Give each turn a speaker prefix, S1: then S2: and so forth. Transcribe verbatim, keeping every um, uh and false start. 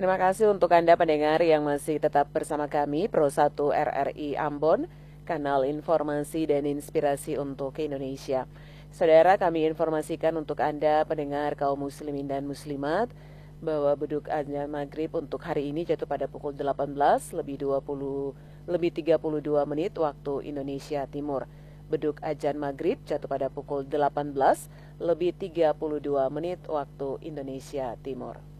S1: Terima kasih untuk Anda pendengar yang masih tetap bersama kami Pro satu R R I Ambon, kanal informasi dan inspirasi untuk Indonesia. Saudara, kami informasikan untuk Anda pendengar kaum muslimin dan muslimat bahwa beduk azan maghrib untuk hari ini jatuh pada pukul delapan belas lebih dua puluh lebih tiga puluh dua menit waktu Indonesia Timur. Beduk azan maghrib jatuh pada pukul delapan belas lebih tiga puluh dua menit waktu Indonesia Timur.